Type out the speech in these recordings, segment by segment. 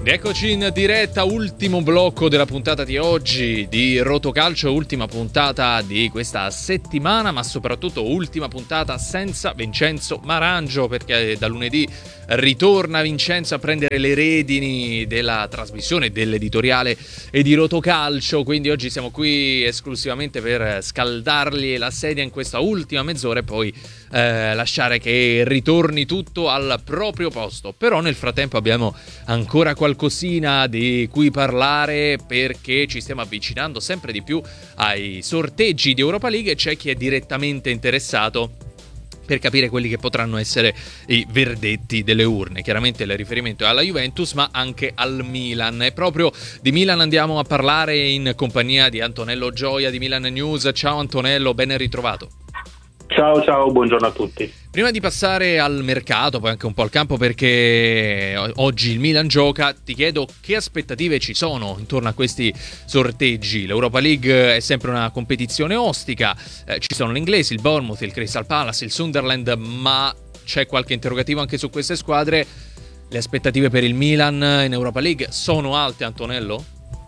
Eccoci in diretta, ultimo blocco della puntata di oggi di Rotocalcio, ultima puntata di questa settimana, ma soprattutto ultima puntata senza Vincenzo Marangio, perché da lunedì ritorna Vincenzo a prendere le redini della trasmissione, dell'editoriale e di Rotocalcio, quindi oggi siamo qui esclusivamente per scaldargli la sedia in questa ultima mezz'ora e poi lasciare che ritorni tutto al proprio posto. Però nel frattempo abbiamo ancora qualcosina di cui parlare, perché ci stiamo avvicinando sempre di più ai sorteggi di Europa League e c'è chi è direttamente interessato per capire quelli che potranno essere i verdetti delle urne. Chiaramente il riferimento è alla Juventus, ma anche al Milan. E proprio di Milan andiamo a parlare in compagnia di Antonello Gioia di Milan News. Ciao Antonello, ben ritrovato. Ciao, buongiorno a tutti. Prima di passare al mercato, poi anche un po' al campo, perché oggi il Milan gioca, ti chiedo che aspettative ci sono intorno a questi sorteggi. L'Europa League è sempre una competizione ostica, ci sono gli inglesi, il Bournemouth, il Crystal Palace, il Sunderland, ma c'è qualche interrogativo anche su queste squadre. Le aspettative per il Milan in Europa League sono alte, Antonello?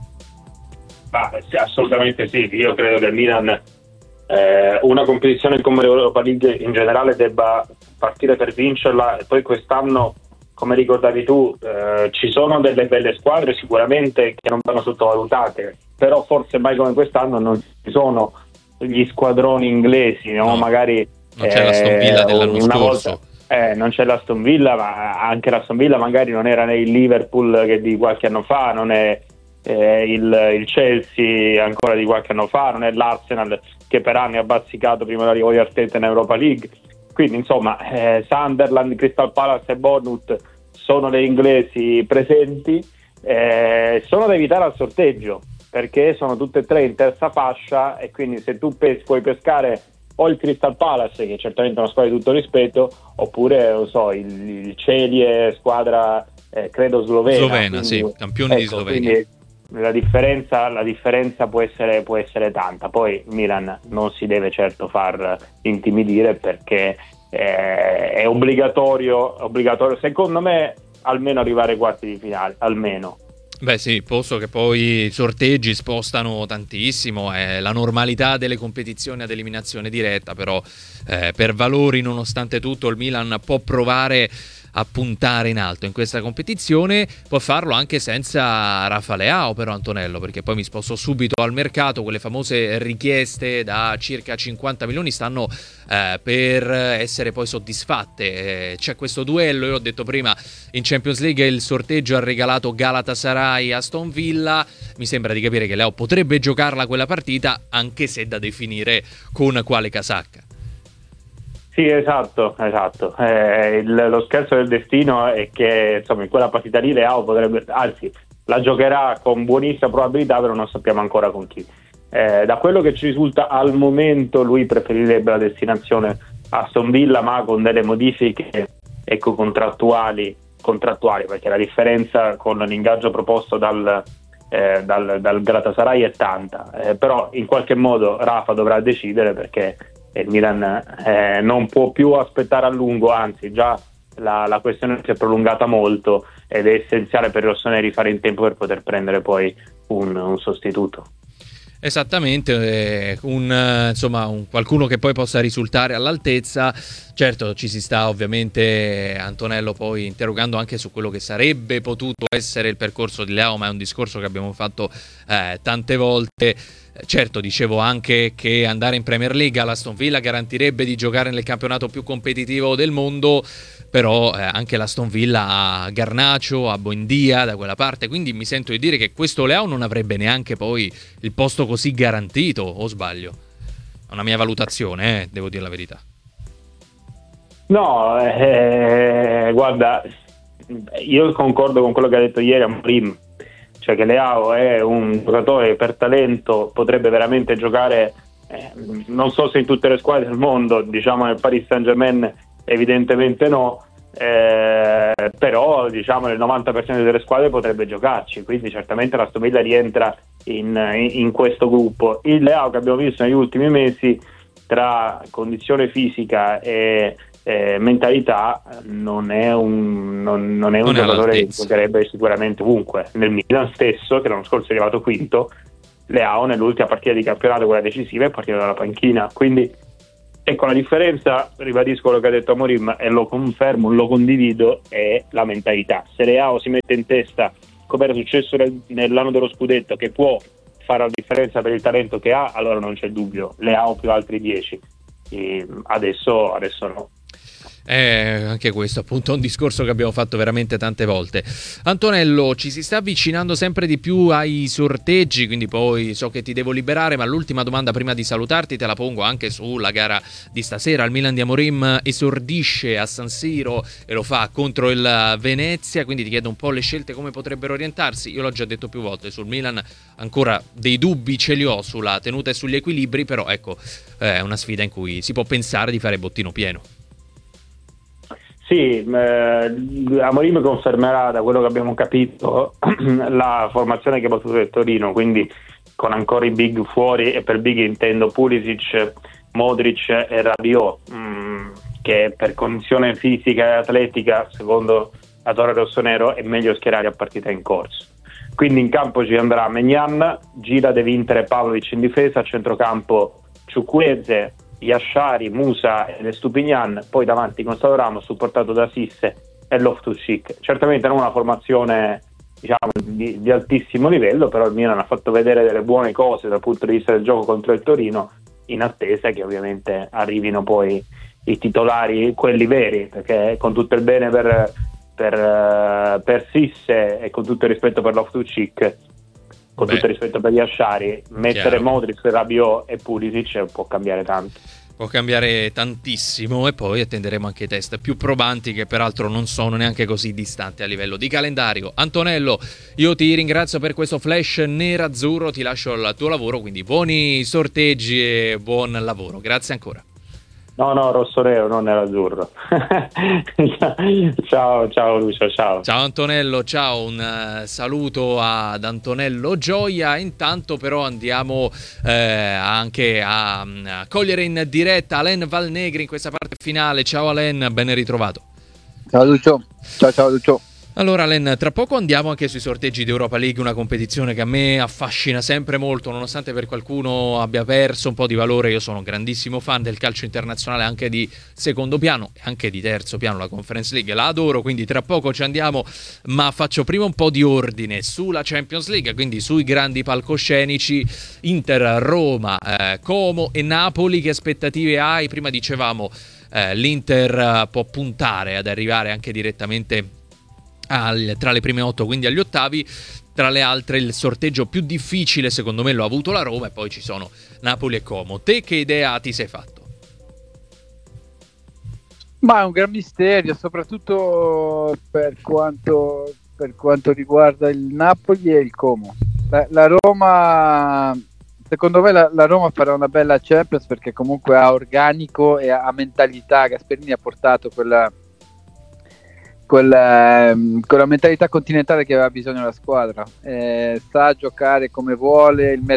Sì, assolutamente sì, io credo che il Milan una competizione come l'Europa League in generale debba partire per vincerla, e poi quest'anno, come ricordavi tu, ci sono delle belle squadre sicuramente che non vanno sottovalutate, però forse mai come quest'anno non ci sono gli squadroni inglesi, no? Magari non c'è l'Aston Villa dell'anno scorso. Non c'è l'Aston Villa, ma anche l'Aston Villa magari non era né il Liverpool che di qualche anno fa, non è il Chelsea ancora di qualche anno fa, non è l'Arsenal che per anni ha bazzicato prima dell'arrivo di Arteta in Europa League. Quindi insomma Sunderland, Crystal Palace e Bournemouth sono le inglesi presenti, sono da evitare al sorteggio perché sono tutte e tre in terza fascia, e quindi se tu puoi pescare o il Crystal Palace, che è certamente una squadra di tutto rispetto, oppure non so, il Celje, squadra credo slovena, sì, campioni di Slovenia. Quindi la differenza può essere tanta. Poi Milan non si deve certo far intimidire, perché è obbligatorio secondo me almeno arrivare ai quarti di finale, almeno. Beh sì, posto che poi i sorteggi spostano tantissimo, è la normalità delle competizioni ad eliminazione diretta, però per valori nonostante tutto il Milan può provare a puntare in alto in questa competizione, può farlo anche senza Rafa Leao però, Antonello, perché poi mi sposto subito al mercato. Quelle famose richieste da circa 50 milioni stanno per essere poi soddisfatte. C'è questo duello, io ho detto prima, in Champions League il sorteggio ha regalato Galatasaray Aston Villa, mi sembra di capire che Leao potrebbe giocarla quella partita, anche se da definire con quale casacca. Sì, esatto. Lo scherzo del destino è che insomma in quella partita lì Leao potrebbe, anzi la giocherà con buonissima probabilità, però non sappiamo ancora con chi. Da quello che ci risulta al momento lui preferirebbe la destinazione Aston Villa, ma con delle modifiche contrattuali, perché la differenza con l'ingaggio proposto dal Galatasaray è tanta, però in qualche modo Rafa dovrà decidere, perché il Milan non può più aspettare a lungo, anzi già la questione si è prolungata molto ed è essenziale per i rossoneri fare in tempo per poter prendere poi un sostituto. Esattamente, qualcuno che poi possa risultare all'altezza. Certo, ci si sta ovviamente, Antonello, poi interrogando anche su quello che sarebbe potuto essere il percorso di Leao, ma è un discorso che abbiamo fatto tante volte. Certo, dicevo anche che andare in Premier League all'Aston Villa garantirebbe di giocare nel campionato più competitivo del mondo, però anche l'Aston Villa ha Garnacho, ha Buendia da quella parte, quindi mi sento di dire che questo Leao non avrebbe neanche poi il posto così garantito, o sbaglio? È una mia valutazione, devo dire la verità. No, guarda, io concordo con quello che ha detto ieri Amorim, cioè che Leao è un giocatore per talento, potrebbe veramente giocare, non so se in tutte le squadre del mondo, diciamo nel Paris Saint-Germain evidentemente no, però diciamo nel 90% delle squadre potrebbe giocarci, quindi certamente l'Aston Villa rientra in questo gruppo. Il Leao che abbiamo visto negli ultimi mesi, tra condizione fisica e mentalità, non è un giocatore che giocherebbe sicuramente ovunque. Nel Milan stesso, che l'anno scorso è arrivato quinto, Leao nell'ultima partita di campionato, quella decisiva, è partito dalla panchina. Quindi ecco, la differenza, ribadisco quello che ha detto Amorim e lo confermo, lo condivido, è la mentalità. Se Leao si mette in testa, come era successo nell'anno dello scudetto, che può fare la differenza per il talento che ha, allora non c'è dubbio, Leao più altri 10. Adesso no. Anche questo appunto è un discorso che abbiamo fatto veramente tante volte. Antonello, ci si sta avvicinando sempre di più ai sorteggi, quindi poi so che ti devo liberare, ma l'ultima domanda prima di salutarti te la pongo anche sulla gara di stasera. Il Milan di Amorim esordisce a San Siro e lo fa contro il Venezia, quindi ti chiedo un po' le scelte come potrebbero orientarsi. Io l'ho già detto più volte, sul Milan ancora dei dubbi ce li ho sulla tenuta e sugli equilibri, però ecco, è una sfida in cui si può pensare di fare bottino pieno. Sì, Amorim confermerà, da quello che abbiamo capito, la formazione che ha battuto il Torino, quindi con ancora i big fuori, e per big intendo Pulisic, Modric e Rabiot, che per condizione fisica e atletica, secondo la Torre Rossonero, è meglio schierare a partita in corso. Quindi in campo ci andrà Maignan, Gira, De Winter e Pavlovic in difesa, a centrocampo Chukwueze, Yashari, Musa e Stupignan, poi davanti Gonzalo Ramos supportato da Sisse e Loftus-Cheek. Certamente non una formazione, diciamo, di altissimo livello, però il Milan ha fatto vedere delle buone cose dal punto di vista del gioco contro il Torino, in attesa che ovviamente arrivino poi i titolari, quelli veri, perché con tutto il bene per Sisse e con tutto il rispetto per Loftus-Cheek, con tutto il rispetto per gli Asciari, mettere Modric, Rabiot e Pulisic può cambiare tanto. Può cambiare tantissimo, e poi attenderemo anche i test più probanti, che peraltro non sono neanche così distanti a livello di calendario. Antonello, io ti ringrazio per questo flash nerazzurro, ti lascio al tuo lavoro, quindi buoni sorteggi e buon lavoro. Grazie ancora. No, rosso-nero, non nerazzurro. ciao Lucio, ciao. Ciao Antonello, ciao, un saluto ad Antonello Gioia. Intanto però andiamo anche a cogliere in diretta Alain Valnegri in questa parte finale. Ciao Alain, ben ritrovato. Ciao Lucio, ciao Lucio. Allora Len, tra poco andiamo anche sui sorteggi di Europa League, una competizione che a me affascina sempre molto, nonostante per qualcuno abbia perso un po' di valore. Io sono un grandissimo fan del calcio internazionale, anche di secondo piano e anche di terzo piano. La Conference League la adoro, quindi tra poco ci andiamo, ma faccio prima un po' di ordine sulla Champions League, quindi sui grandi palcoscenici. Inter, Roma, Como e Napoli. Che aspettative hai? Prima dicevamo l'Inter può puntare ad arrivare anche direttamente tra le prime 8, quindi agli ottavi. Tra le altre, il sorteggio più difficile secondo me lo ha avuto la Roma, e poi ci sono Napoli e Como. Te che idea ti sei fatto? Ma è un gran misterio, soprattutto per quanto riguarda il Napoli e il Como. La Roma, secondo me la Roma farà una bella Champions, perché comunque ha organico e ha mentalità. Gasperini ha portato quella mentalità continentale che aveva bisogno la squadra, sa giocare come vuole. Il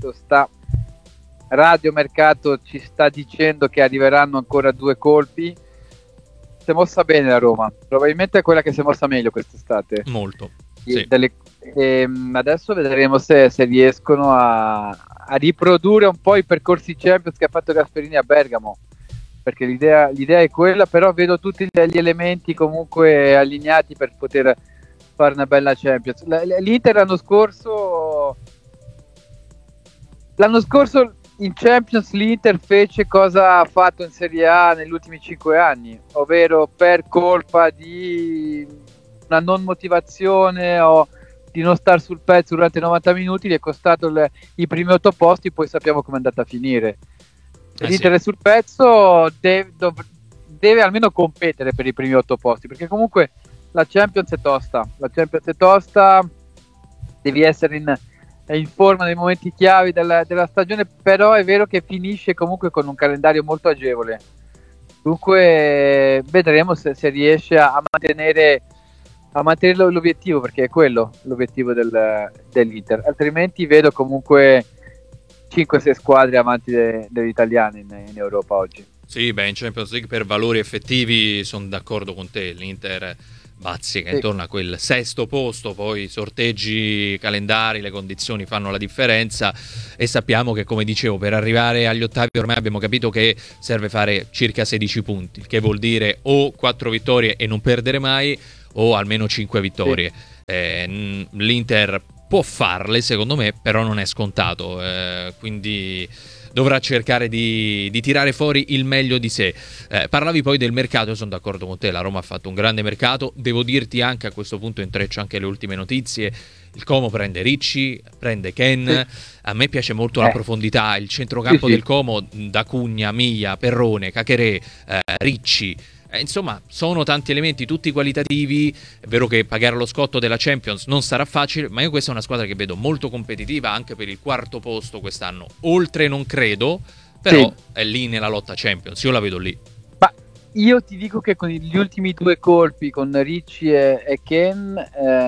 radiomercato ci sta dicendo che arriveranno ancora 2 colpi. Si è mossa bene la Roma, probabilmente è quella che si è mossa meglio quest'estate, molto, sì. Adesso vedremo se riescono a riprodurre un po' i percorsi Champions che ha fatto Gasperini a Bergamo, perché l'idea è quella, però vedo tutti gli elementi comunque allineati per poter fare una bella Champions. L'Inter l'anno scorso in Champions l'Inter fece cosa ha fatto in Serie A negli ultimi 5 anni, ovvero per colpa di una non motivazione o di non star sul pezzo durante 90 minuti, gli è costato i primi 8 posti, poi sappiamo come è andata a finire. L'Inter è sul pezzo, deve almeno competere per i primi 8 posti, perché comunque la Champions è tosta, devi essere in forma nei momenti chiavi della stagione, però è vero che finisce comunque con un calendario molto agevole. Dunque vedremo se riesce a mantenere l'obiettivo, perché è quello l'obiettivo dell'Inter, altrimenti vedo comunque 5-6 squadre avanti degli italiani in Europa oggi. Sì, beh, in Champions League per valori effettivi sono d'accordo con te. L'Inter bazzica intorno a quel sesto posto, poi i sorteggi, i calendari, le condizioni fanno la differenza e sappiamo che, come dicevo, per arrivare agli ottavi ormai abbiamo capito che serve fare circa 16 punti, che vuol dire o 4 vittorie e non perdere mai o almeno 5 vittorie. L'Inter può farle secondo me, però non è scontato, quindi dovrà cercare di tirare fuori il meglio di sé. Parlavi poi del mercato, io sono d'accordo con te, la Roma ha fatto un grande mercato, devo dirti anche a questo punto, intreccio anche le ultime notizie, il Como prende Ricci, prende Ken, a me piace molto la profondità, il centrocampo del Como, da Cugna, Miglia, Perrone, Cacheré, Ricci, insomma sono tanti elementi tutti qualitativi. È vero che pagare lo scotto della Champions non sarà facile, ma io questa è una squadra che vedo molto competitiva anche per il quarto posto quest'anno, oltre non credo, però è lì nella lotta Champions, io la vedo lì. Ma io ti dico che con gli ultimi due colpi con Ricci e Ken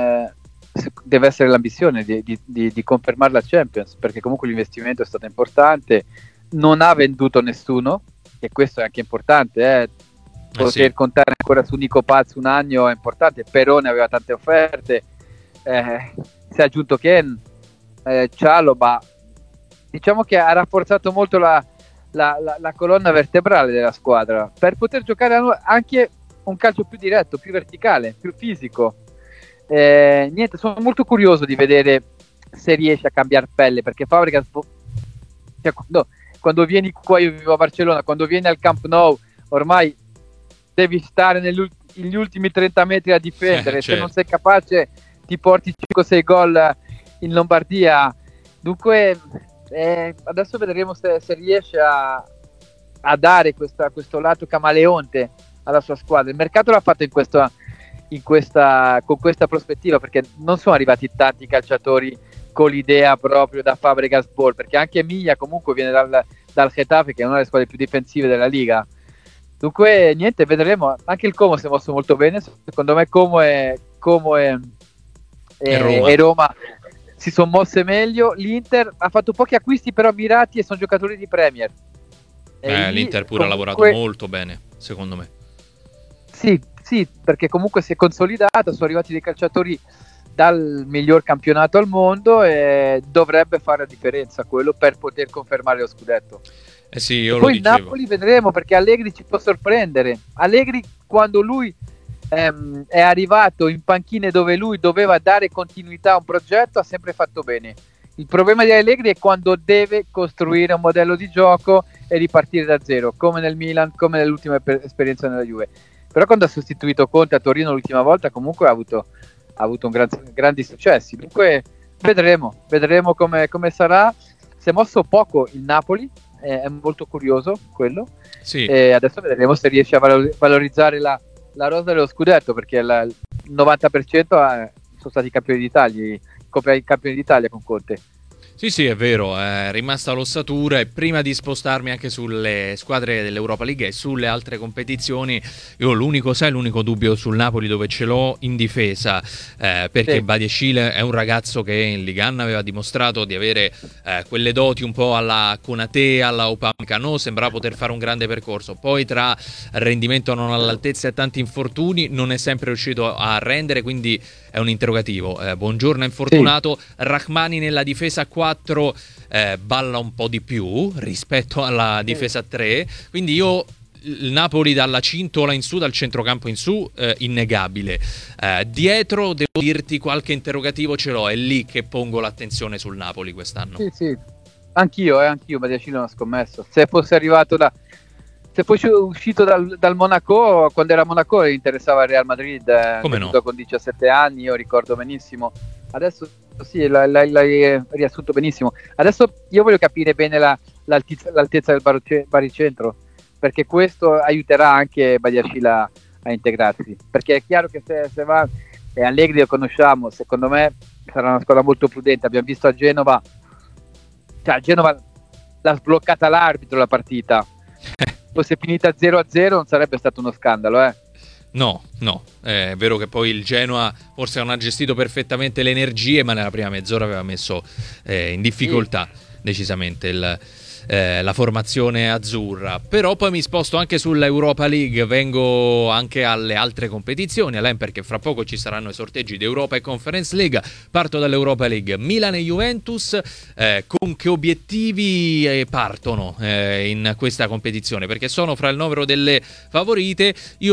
deve essere l'ambizione di confermare la Champions, perché comunque l'investimento è stato importante, non ha venduto nessuno, e questo è anche importante, poter contare ancora su Nico Paz un anno è importante. Perone aveva tante offerte, si è aggiunto Ken, Cialoba, diciamo che ha rafforzato molto la colonna vertebrale della squadra per poter giocare anche un calcio più diretto, più verticale, più fisico. Niente, sono molto curioso di vedere se riesce a cambiare pelle, perché Fabregas, cioè, quando vieni qua, io vivo a Barcellona, quando vieni al Camp Nou ormai devi stare negli ultimi 30 metri a difendere, se non sei capace ti porti 5-6 gol in Lombardia. Dunque adesso vedremo se riesce a dare questo lato camaleonte alla sua squadra. Il mercato l'ha fatto con questa prospettiva, perché non sono arrivati tanti calciatori con l'idea proprio da Fabregas Ball, perché anche Miglia comunque viene dal Getafe, che è una delle squadre più difensive della Liga. Dunque niente, vedremo. Anche il Como si è mosso molto bene, secondo me Como e Roma si sono mosse meglio. L'Inter ha fatto pochi acquisti però mirati e sono giocatori di Premier. L'Inter pure ha lavorato molto bene, secondo me. Sì, perché comunque si è consolidato, sono arrivati dei calciatori dal miglior campionato al mondo e dovrebbe fare la differenza quello per poter confermare lo scudetto. Sì, io poi lo dicevo. Il Napoli vedremo, perché Allegri ci può sorprendere. Allegri, quando lui è arrivato in panchine dove lui doveva dare continuità a un progetto, ha sempre fatto bene. Il problema di Allegri è quando deve costruire un modello di gioco e ripartire da zero, come nel Milan, come nell'ultima esperienza nella Juve. Però quando ha sostituito Conte a Torino l'ultima volta, comunque ha avuto grandi successi. Dunque vedremo come sarà. Si è mosso poco il Napoli, è molto curioso quello. Sì. E adesso vedremo se riesce a valorizzare la rosa dello scudetto, perché il 90% sono stati campioni d'Italia con Conte. Sì, è vero, è rimasta l'ossatura, e prima di spostarmi anche sulle squadre dell'Europa League e sulle altre competizioni, io l'unico dubbio sul Napoli dove ce l'ho in difesa, perché Badiashile è un ragazzo che in Ligan aveva dimostrato di avere quelle doti un po' alla Konaté, alla Upamecano, sembrava poter fare un grande percorso, poi tra rendimento non all'altezza e tanti infortuni non è sempre riuscito a rendere, quindi è un interrogativo. Buongiorno, infortunato. Rachmani nella difesa 4 balla un po' di più rispetto alla difesa 3, quindi io il Napoli dalla cintola in su, dal centrocampo in su, innegabile. Dietro devo dirti qualche interrogativo ce l'ho, è lì che pongo l'attenzione sul Napoli quest'anno. Sì, anch'io Badiashile non ho scommesso. Se fosse arrivato se fosse uscito dal Monaco, quando era Monaco interessava il Real Madrid, come no? Con 17 anni, io ricordo benissimo. Adesso sì, l'hai riassunto benissimo. Adesso io voglio capire bene l'altezza del baricentro, perché questo aiuterà anche Badiashile a integrarsi, perché è chiaro che se va, e Allegri lo conosciamo, secondo me sarà una squadra molto prudente. Abbiamo visto a Genova, l'ha sbloccata l'arbitro la partita. Fosse finita 0-0 non sarebbe stato uno scandalo, No, è vero che poi il Genoa forse non ha gestito perfettamente le energie, ma nella prima mezz'ora aveva messo in difficoltà decisamente la formazione azzurra. Però poi mi sposto anche sull'Europa League, vengo anche alle altre competizioni, Alain, perché fra poco ci saranno i sorteggi di Europa e Conference League. Parto dall'Europa League. Milan e Juventus, con che obiettivi partono in questa competizione? Perché sono fra il novero delle favorite. Io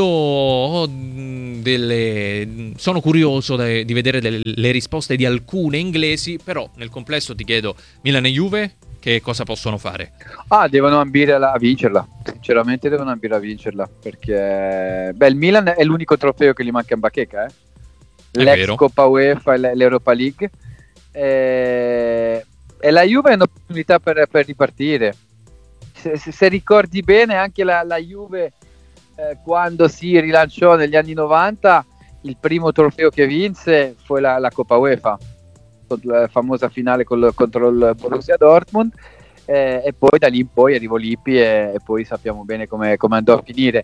sono curioso di vedere le risposte di alcune inglesi, però nel complesso ti chiedo, Milan e Juve che cosa possono fare? Devono ambire a vincerla, sinceramente devono ambire a vincerla, perché il Milan è l'unico trofeo che gli manca in bacheca, l'ex Coppa UEFA e l'Europa League, e la Juve è un'opportunità per ripartire. Se ricordi bene, anche la Juve quando si rilanciò negli anni 90, il primo trofeo che vinse fu la Coppa UEFA, la famosa finale contro il Borussia Dortmund, e poi da lì in poi arrivò Lippi e poi sappiamo bene come andò a finire.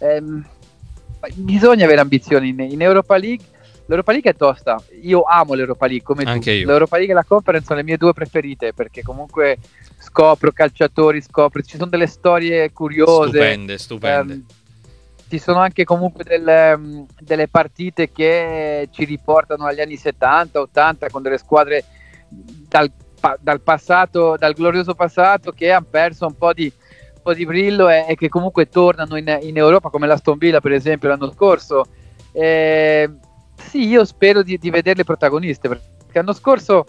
Bisogna avere ambizioni in Europa League. L'Europa League è tosta, io amo l'Europa League come anche tu. io. L'Europa League e la Conference sono le mie due preferite, perché comunque scopro calciatori, ci sono delle storie curiose, stupende. ci sono anche comunque delle partite che ci riportano agli anni 70-80, con delle squadre dal passato, dal glorioso passato, che hanno perso un po' di brillo e che comunque tornano in Europa, come l'Aston Villa per esempio l'anno scorso. Sì, io spero di vederle protagoniste, perché l'anno scorso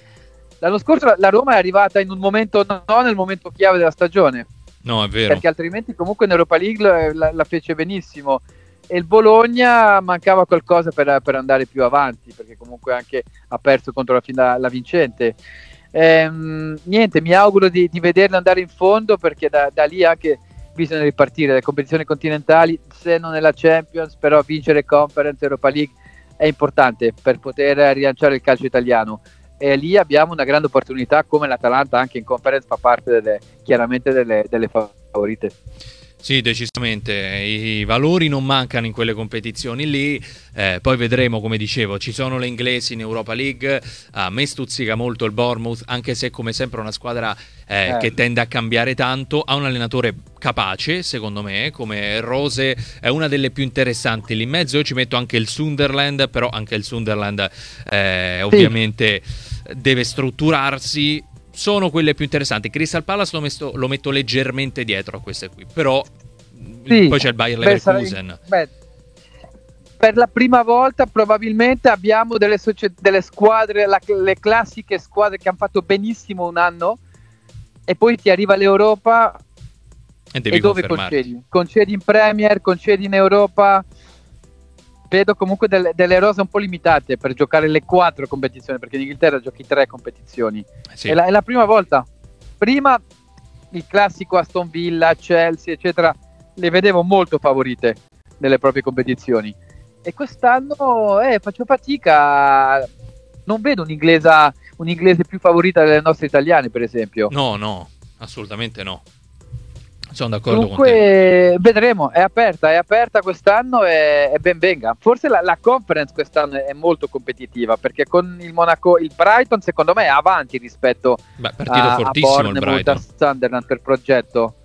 la Roma è arrivata in un momento, non nel momento chiave della stagione. No, è vero. Perché altrimenti comunque in Europa League la fece benissimo, e il Bologna mancava qualcosa per andare più avanti, perché comunque anche ha perso contro la vincente. Niente, mi auguro di vederla andare in fondo, perché da lì anche bisogna ripartire le competizioni continentali, se non è la Champions, però vincere Conference, Europa League è importante per poter rilanciare il calcio italiano. E lì abbiamo una grande opportunità, come l'Atalanta anche in Conference fa parte chiaramente delle favorite. Sì, decisamente, i valori non mancano in quelle competizioni lì, poi vedremo, come dicevo, ci sono le inglesi in Europa League, a me stuzzica molto il Bournemouth, anche se come sempre è una squadra che tende a cambiare tanto, ha un allenatore capace, secondo me, come Rose è una delle più interessanti lì in mezzo. Io ci metto anche il Sunderland, però anche il Sunderland ovviamente deve strutturarsi. Sono quelle più interessanti. Crystal Palace lo metto leggermente dietro a queste qui, però poi c'è il Bayer Leverkusen. Per la prima volta probabilmente abbiamo delle squadre, le classiche squadre che hanno fatto benissimo un anno, e poi ti arriva l'Europa e dove concedi in Premier, concedi in Europa. Vedo comunque delle rose un po' limitate per giocare le 4 competizioni, perché in Inghilterra giochi 3 competizioni. Sì. È la prima volta. Prima il classico Aston Villa, Chelsea eccetera le vedevo molto favorite nelle proprie competizioni, e quest'anno faccio fatica, non vedo un inglese più favorita delle nostre italiane, per esempio. No, assolutamente no. Sono d'accordo Comunque, con te. vedremo, è aperta quest'anno, e ben venga. Forse la Conference quest'anno è molto competitiva, perché con il Monaco, il Brighton secondo me è avanti rispetto a Bournemouth, a Sunderland per progetto.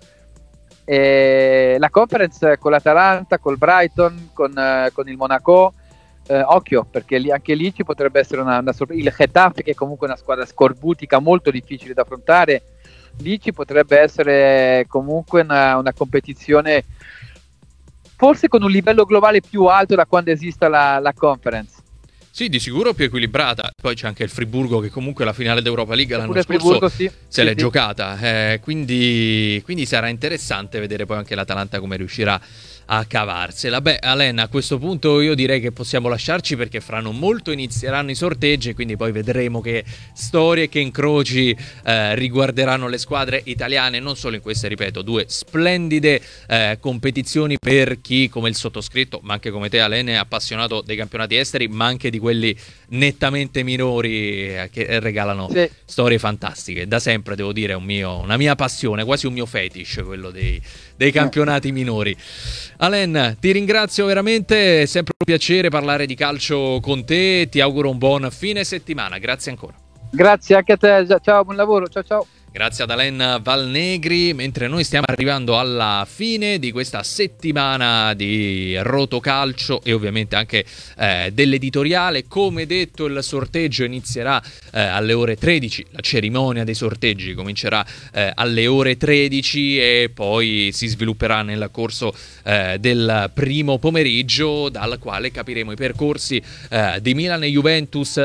E la Conference con l'Atalanta, col Brighton, con il Monaco, occhio, perché anche lì ci potrebbe essere una sorpresa. Il Getafe, che è comunque una squadra scorbutica molto difficile da affrontare, lì ci potrebbe essere comunque una competizione forse con un livello globale più alto da quando esista la Conference. Sì, di sicuro più equilibrata. Poi c'è anche il Friburgo, che comunque la finale d'Europa League l'anno scorso se l'è giocata, quindi sarà interessante vedere poi anche l'Atalanta come riuscirà a cavarsela. Beh, Alain, a questo punto io direi che possiamo lasciarci, perché fra non molto inizieranno i sorteggi, quindi poi vedremo che storie, che incroci riguarderanno le squadre italiane, non solo in queste, ripeto, 2 splendide competizioni per chi come il sottoscritto, ma anche come te Alain, è appassionato dei campionati esteri, ma anche di quelli nettamente minori che regalano storie fantastiche. Da sempre, devo dire, è una mia passione, quasi un mio fetish, quello dei campionati minori. Alain, ti ringrazio veramente, è sempre un piacere parlare di calcio con te, ti auguro un buon fine settimana, grazie ancora. Grazie anche a te, ciao, buon lavoro, ciao. Grazie ad Alen Valnegri, mentre noi stiamo arrivando alla fine di questa settimana di Rotocalcio e ovviamente anche dell'editoriale. Come detto, il sorteggio inizierà alle ore 13, la cerimonia dei sorteggi comincerà alle ore 13 e poi si svilupperà nel corso del primo pomeriggio, dal quale capiremo i percorsi di Milan e Juventus